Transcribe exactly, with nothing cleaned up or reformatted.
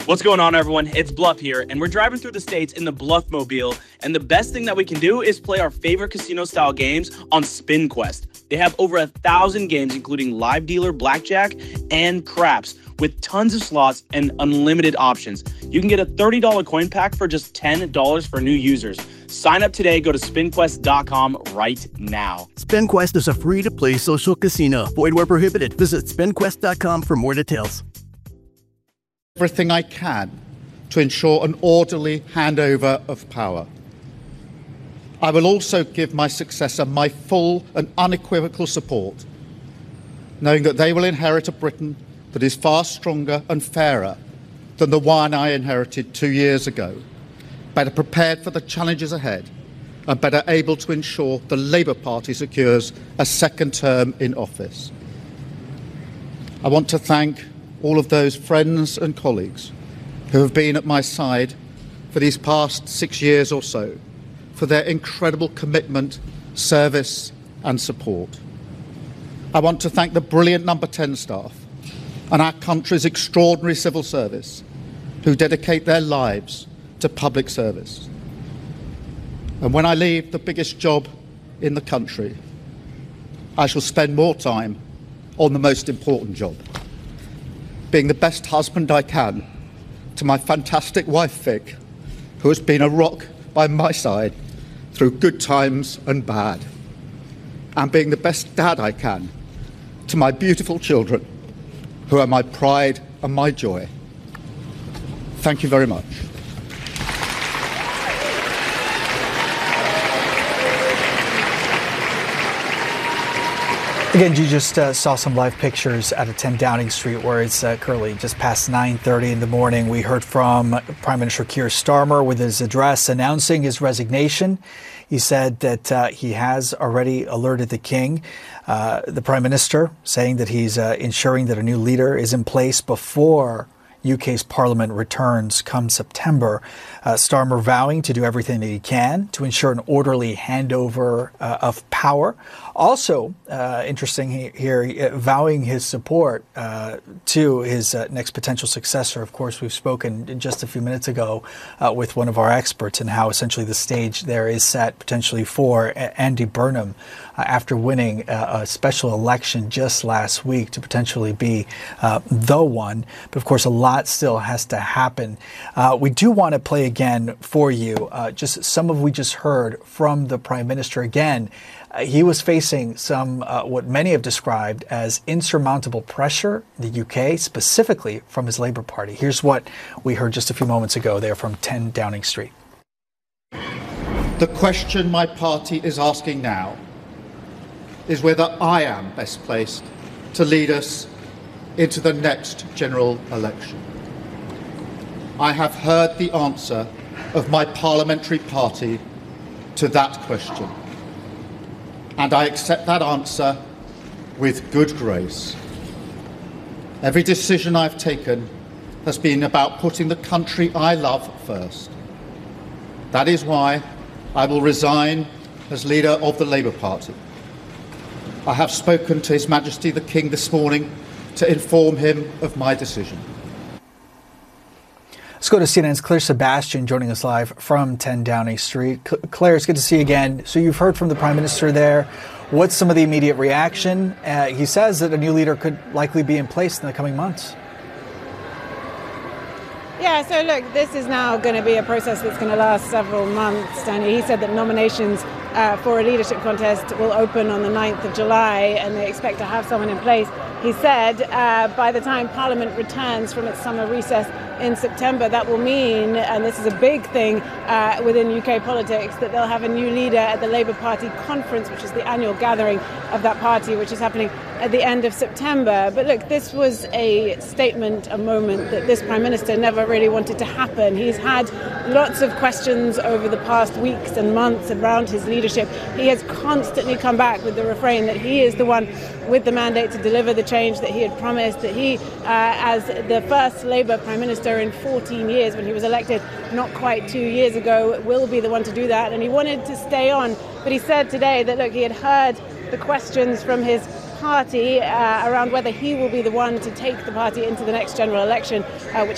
What's going on, everyone? It's Bluff here, and we're driving through the states in the Bluff-mobile, and the best thing that we can do is play our favorite casino-style games on SpinQuest. They have over a thousand games, including live dealer blackjack and craps, with tons of slots and unlimited options. You can get a thirty dollars coin pack for just ten dollars for new users. Sign up today. Go to spin quest dot com right now. SpinQuest is a free-to-play social casino. Void where prohibited. Visit spin quest dot com for more details. Everything I can to ensure an orderly handover of power. I will also give my successor my full and unequivocal support, knowing that they will inherit a Britain that is far stronger and fairer than the one I inherited two years ago, better prepared for the challenges ahead, and better able to ensure the Labour Party secures a second term in office. I want to thank all of those friends and colleagues who have been at my side for these past six years or so, for their incredible commitment, service and support. I want to thank the brilliant Number ten staff and our country's extraordinary civil service who dedicate their lives to public service. And when I leave the biggest job in the country, I shall spend more time on the most important job, being the best husband I can to my fantastic wife, Vic, who has been a rock by my side through good times and bad, and being the best dad I can to my beautiful children, who are my pride and my joy. Thank you very much. Again, you just uh, saw some live pictures out of ten Downing Street, where it's uh, currently just past nine thirty in the morning. We heard from Prime Minister Keir Starmer with his address announcing his resignation. He said that uh, he has already alerted the King, uh, the Prime Minister, saying that he's uh, ensuring that a new leader is in place before U K's Parliament returns come September. Uh, Starmer vowing to do everything that he can to ensure an orderly handover uh, of power. Also, uh, interesting here, uh, vowing his support uh, to his uh, next potential successor. Of course, we've spoken just a few minutes ago uh, with one of our experts and how essentially the stage there is set potentially for Andy Burnham uh, after winning a, a special election just last week to potentially be uh, the one. But of course, a lot still has to happen. Uh, we do want to play again for you uh, just some of we just heard from the Prime Minister again. Uh, he was facing some, uh, what many have described as insurmountable pressure in the U K, specifically from his Labour Party. Here's what we heard just a few moments ago there from ten Downing Street. The question my party is asking now is whether I am best placed to lead us into the next general election. I have heard the answer of my parliamentary party to that question, and I accept that answer with good grace. Every decision I've taken has been about putting the country I love first. That is why I will resign as leader of the Labour Party. I have spoken to His Majesty the King this morning to inform him of my decision. Let's go to C N N's Claire Sebastian joining us live from ten Downing Street. Claire, it's good to see you again. So you've heard from the Prime Minister there. What's some of the immediate reaction? Uh, he says that a new leader could likely be in place in the coming months. Yeah, so look, this is now going to be a process that's going to last several months. And he said that nominations uh, for a leadership contest will open on the ninth of July and they expect to have someone in place. He said uh, by the time Parliament returns from its summer recess in September, that will mean, and this is a big thing uh, within U K politics, that they'll have a new leader at the Labour Party conference, which is the annual gathering of that party, which is happening at the end of September. But look, this was a statement, a moment that this Prime Minister never really wanted to happen. He's had lots of questions over the past weeks and months around his leadership. He has constantly come back with the refrain that he is the one with the mandate to deliver the change that he had promised, that he, uh, as the first Labour Prime Minister in fourteen years, when he was elected not quite two years ago, will be the one to do that. And he wanted to stay on. But he said today that, look, he had heard the questions from his party uh, around whether he will be the one to take the party into the next general election, uh, which